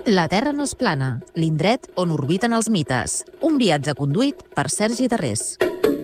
La Terra no és plana, l'indret on orbiten els mites. Un viatge conduït per Sergi Tarrés.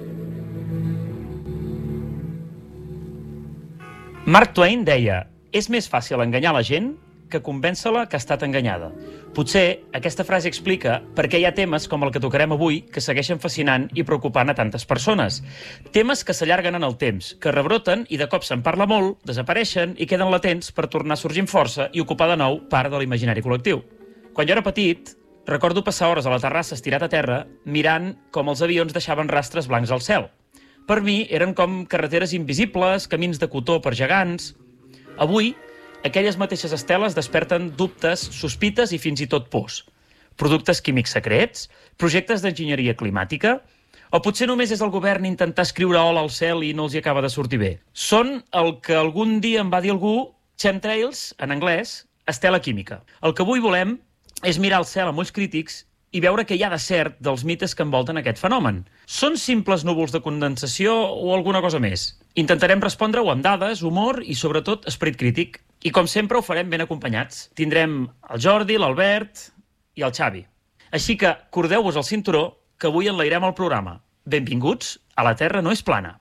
Mark Twain deia: és més fàcil enganyar la gent que convèncer-la que ha estat enganyada. Potser aquesta frase explica per què hi ha temes com el que tocarem avui que segueixen fascinant i preocupant a tantes persones. Temes que s'allarguen en el temps, que rebroten i de cop se'n parla molt, desapareixen i queden latents per tornar a sorgir amb força i ocupar de nou part de l'imaginari col·lectiu. Quan jo era petit, recordo passar hores a la terrassa estirat a terra mirant com els avions deixaven rastres blancs al cel. Per mi eren com carreteres invisibles, camins de cotó per gegants. Avui, aquelles mateixes esteles desperten dubtes, sospites i fins i tot pors. Productes químics secrets? Projectes d'enginyeria climàtica? O potser només és el govern intentar escriure hola al cel i no els hi acaba de sortir bé? Són el que algun dia em va dir algú, chemtrails, en anglès, estela química. El que avui volem és mirar el cel amb ulls crítics i veure què hi ha de cert dels mites que envolten aquest fenomen. Són simples núvols de condensació o alguna cosa més? Intentarem respondre-ho amb dades, humor i, sobretot, esperit crític. I, com sempre, ho farem ben acompanyats. Tindrem el Jordi, l'Albert i el Xavi. Així que cordeu-vos el cinturó, que avui enlairem el programa. Benvinguts a La Terra no és plana.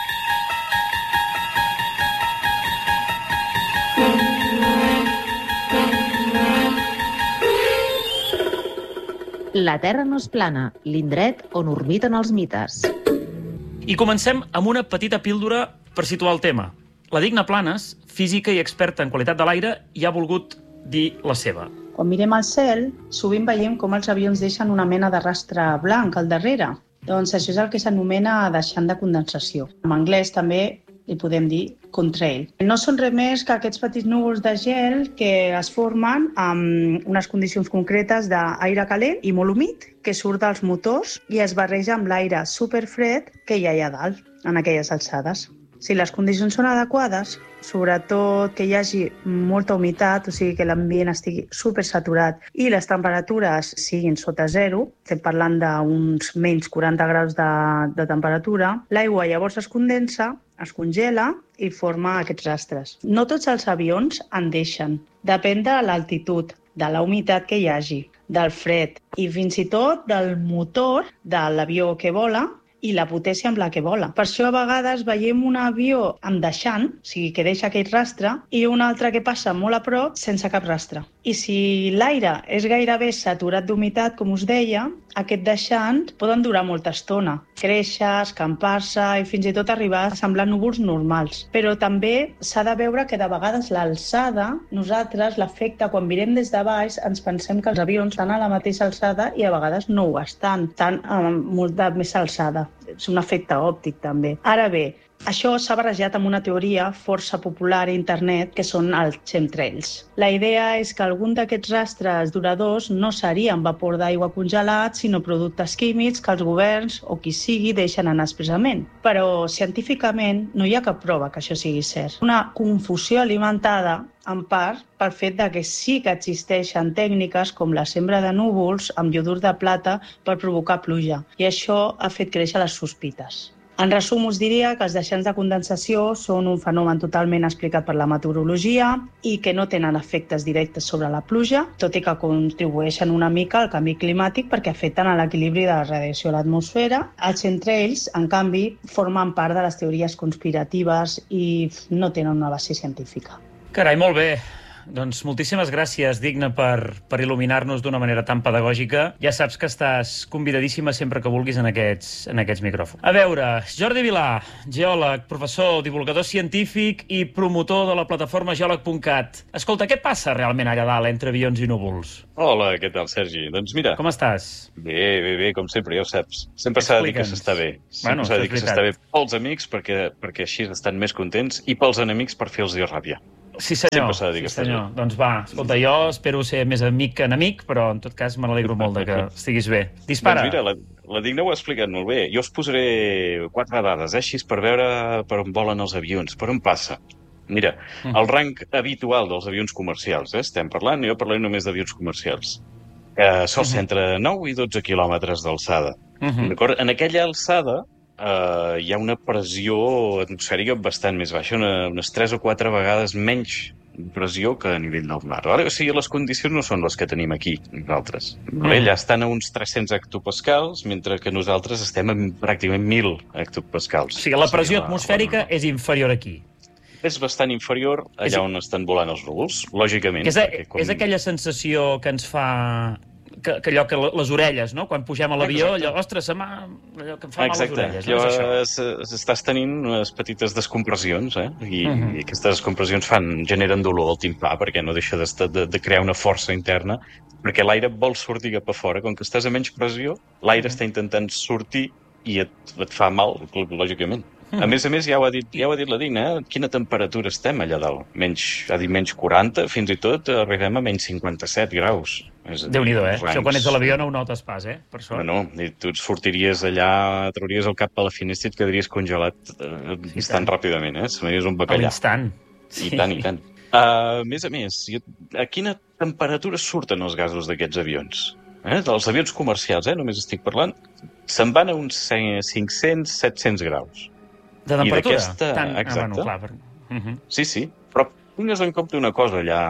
La Terra no és plana, l'indret on orbiten els mites. I comencem amb una petita píldora per situar el tema. La Digna Planes, física i experta en qualitat de l'aire, hi ha volgut dir la seva. Quan mirem al cel, sovint veiem com els avions deixen una mena de rastre blanc al darrere. Doncs això és el que s'anomena deixant de condensació. En anglès també li podem dir contrail. No són res més que aquests petits núvols de gel que es formen amb unes condicions concretes d'aire calent i molt humit que surt dels motors i es barreja amb l'aire superfred que hi ha allà dalt, en aquelles alçades. Si les condicions són adequades, sobretot que hi hagi molta humitat, o sigui que l'ambient estigui supersaturat i les temperatures siguin sota zero, estem parlant d'uns menys 40 graus de temperatura, l'aigua llavors es condensa, es congela i forma aquests rastres. No tots els avions en deixen. Depèn de l'altitud, de la humitat que hi hagi, del fred i fins i tot del motor de l'avió que vola i la potència amb la que vola. Per això a vegades veiem un avió amb deixant, o sigui que deixa aquell rastre, i un altre que passa molt a prop sense cap rastre. I si l'aire és gairebé saturat d'humitat, com us deia, aquest deixant poden durar molta estona, créixer, escampar-se i fins i tot arribar a semblar núvols normals. Però també s'ha de veure que de vegades l'alçada, nosaltres l'efecte, quan mirem des de baix, ens pensem que els avions estan a la mateixa alçada i a vegades no ho estan amb molta més alçada. És un efecte òptic també. Ara bé, això s'ha barrejat amb una teoria força popular a internet que són els chemtrails. La idea és que algun d'aquests rastres duradors no serien vapor d'aigua congelat, sinó productes químics que els governs o qui sigui deixen anar expressament. Però científicament no hi ha cap prova que això sigui cert. Una confusió alimentada en part pel fet de que sí que existeixen tècniques com la sembra de núvols amb iodur de plata per provocar pluja, i això ha fet créixer les sospites. En resum, us diria que els deixants de condensació són un fenomen totalment explicat per la meteorologia i que no tenen efectes directes sobre la pluja, tot i que contribueixen una mica al canvi climàtic perquè afecten a l'equilibri de la radiació a l'atmosfera. Els chemtrails, en canvi, formen part de les teories conspiratives i no tenen una base científica. Carai, molt bé. Doncs moltíssimes gràcies, Digna, per il·luminar-nos d'una manera tan pedagògica. Ja saps que estàs convidadíssima sempre que vulguis en aquests micròfons. A veure, Jordi Vilà, geòleg, professor, divulgador científic i promotor de la plataforma geòleg.cat. Escolta, què passa realment allà dalt entre avions i núvols? Hola, què tal, Sergi? Doncs mira... Com estàs? Bé, com sempre, ja ho saps. Sempre s'ha de dir que s'està bé. Sempre s'ha de dir que s'està bé pels amics, perquè així estan més contents, i pels enemics per fer-los ràbia. Sí, senyor. Doncs va, escolta, jo espero ser més amic que enemic, però en tot cas me n'alegro molt de que estiguis bé. Dispara. Doncs mira, la Digna ho ha explicat molt bé. Jo us posaré 4 dades, així per veure per on volen els avions, per on passa. Mira, el rang habitual dels avions comercials, estem parlant, jo parlaré només d'avions comercials, sol ser entre 9 i 12 quilòmetres d'alçada. D'acord? En aquella alçada hi ha una pressió atmosfèrica bastant més baixa, unes 3 o 4 vegades menys pressió que a nivell del mar. Vale? O sigui, les condicions no són les que tenim aquí, nosaltres. Allà estan a uns 300 hectopascals, mentre que nosaltres estem a pràcticament 1.000 hectopascals. O sigui, la pressió atmosfèrica és inferior aquí. És bastant inferior allà on estan volant els núvols, lògicament. És aquella sensació que ens fa... Que allò que les orelles, no? Quan pugem a l'avió, allò, ostres, allò que em fa mal les orelles. Exacte, estàs tenint unes petites descompressions, i aquestes descompressions generen dolor al timpà, perquè no deixa de crear una força interna, perquè l'aire vol sortir cap a fora. Com que estàs a menys pressió, l'aire està intentant sortir i et fa mal, lògicament. A més, ja ho ha dit la Dina, quina temperatura estem allà dalt? Ha dit menys 40, fins i tot arribem a menys 57 graus. Déu-n'hi-do, Això quan ets a l'avió no ho notes pas, per sort. No, tu et sortiries allà, trauries el cap a la finestra i et quedaries congelat bastant ràpidament, Series un bacallà. A l'instant. I tant. A més, a quina temperatura surten els gasos d'aquests avions? Dels avions comercials, només estic parlant, se'n van a uns 500-700 graus. De temperatura? Exacte. Clar. Sí, però tingues en compte una cosa allà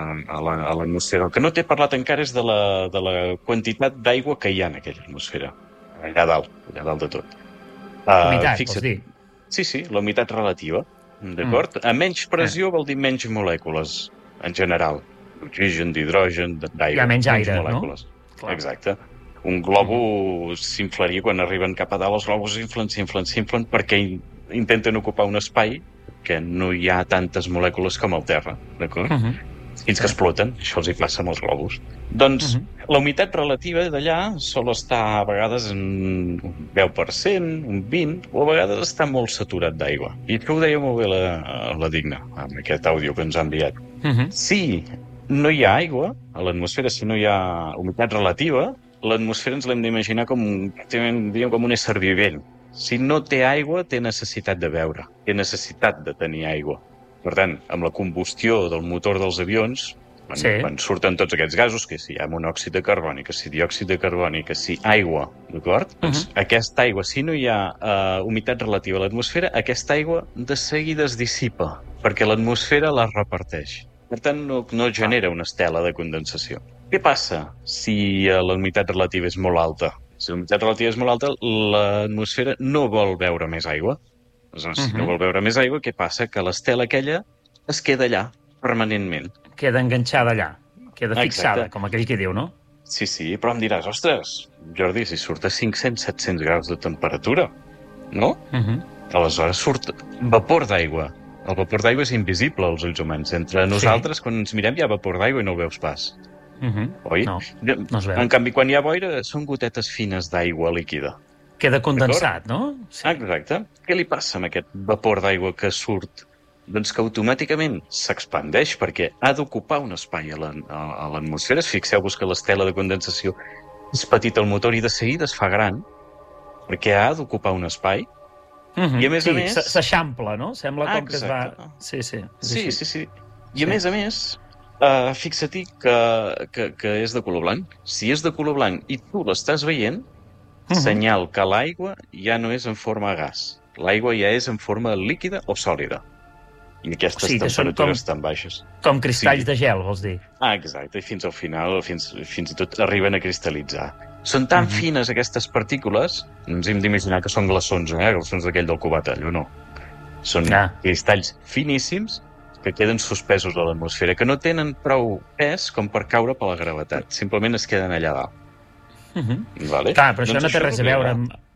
a l'atmosfera. El que no t'he parlat encara és de la quantitat d'aigua que hi ha en aquella atmosfera. Allà dalt de tot. Humitat, vols dir? Sí, la humitat relativa. D'acord? A menys pressió vol dir menys molècules, en general. D'oxigen, d'hidrogen, d'aigua. Hi ha menys aire, molècules. No? Exacte. Un globus s'inflaria quan arriben cap a dalt, els globus s'inflen perquè intenten ocupar un espai que no hi ha tantes molècules com al terra, d'acord? Fins que exploten, això els hi passa amb els globus. Doncs la humitat relativa d'allà sol estar a vegades en un 10%, un 20%, o a vegades està molt saturat d'aigua. I això ho deia molt bé la Digna, amb aquest àudio que ens ha enviat. Si no hi ha aigua a l'atmosfera, si no hi ha humitat relativa, l'atmosfera ens l'hem d'imaginar com un ésser vivent. Si no té aigua, té necessitat de beure, té necessitat de tenir aigua. Per tant, amb la combustió del motor dels avions, quan surten tots aquests gasos, que si hi ha monòxid de carboni, que si diòxid de carboni, que si aigua, d'acord? Doncs aquesta aigua, si no hi ha humitat relativa a l'atmosfera, aquesta aigua de seguida es dissipa, perquè l'atmosfera la reparteix. Per tant, no genera una estela de condensació. Què passa si la humitat relativa és molt alta? Si la humitat relativa és molt alta, l'atmosfera no vol beure més aigua. Si no vol beure més aigua, què passa? Que l'estela aquella es queda allà, permanentment. Queda enganxada allà, queda fixada, com aquell que diu, no? Sí, però em diràs, ostres, Jordi, si surt a 500-700 graus de temperatura, no? Aleshores surt vapor d'aigua. El vapor d'aigua és invisible als ulls humans. Entre nosaltres, quan ens mirem, hi ha vapor d'aigua i no el veus pas. Oi? No es veu. En canvi, quan hi ha boira, són gotetes fines d'aigua líquida. Queda condensat, no? Exacte. Què li passa amb aquest vapor d'aigua que surt? Doncs que automàticament s'expandeix perquè ha d'ocupar un espai a l'atmosfera. Fixeu-vos que l'estela de condensació és petita al motor i de seguida es fa gran perquè ha d'ocupar un espai. I a més, s'eixampla, no? Sembla com que es va... Sí. I a més, fixa-t'hi que és de color blanc. Si és de color blanc i tu l'estàs veient, senyal que l'aigua ja no és en forma de gas. L'aigua ja és en forma líquida o sòlida. I aquestes temperatures tan baixes. Com cristalls de gel, vols dir? Exacte, i fins al final, fins i tot arriben a cristal·litzar. Són tan fines aquestes partícules, no ens hem d'imaginar que són glaçons, glaçons d'aquell del Cubatall, no. Són cristalls finíssims que queden suspesos a l'atmosfera, que no tenen prou pes com per caure per la gravetat. Simplement es queden allà dalt. Vale? Clar, però això no té res a veure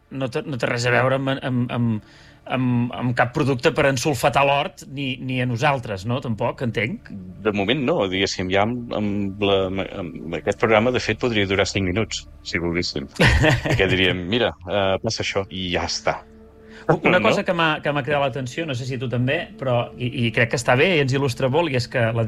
amb cap producte per ensulfatar l'hort, ni a nosaltres, no? Tampoc, entenc. De moment no, diguéssim, ja amb aquest programa, de fet, podria durar 5 minuts, si volguéssim. Perquè diríem, mira, passa això, i ja està. Una cosa que m'ha cridat l'atenció, no sé si tu també, però i crec que està bé i ens il·lustra molt, i és que la